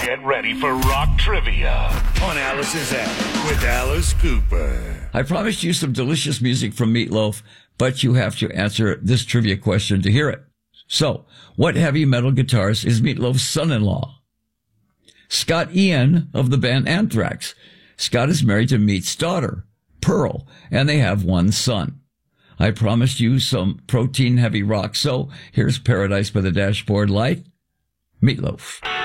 Get ready for rock trivia on Alice's app with Alice Cooper. I promised you some delicious music from Meatloaf, but you have to answer this trivia question to hear it. So, what heavy metal guitarist is Meatloaf's son-in-law? Scott Ian of the band Anthrax. Scott is married to Meat's daughter, Pearl, and they have one son. I promised you some protein-heavy rock, so here's Paradise by the Dashboard Light, Meatloaf.